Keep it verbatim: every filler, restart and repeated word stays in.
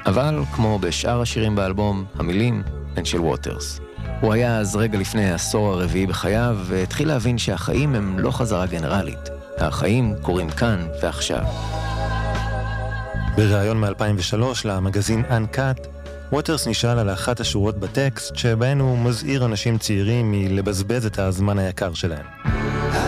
אבל כמו בשאר השירים באלבום, המילים הן של ווטרס. הוא היה אז רגע לפני העשור הרביעי בחייו, והתחיל להבין שהחיים הם לא חזרה גנרלית. החיים קורים כאן ועכשיו. בריאיון מ-אלפיים ושלוש למגזין Uncut, ווטרס נשאל על אחת השורות בטקסט שבהן הוא מזהיר אנשים צעירים מלבזבז את הזמן היקר שלהם.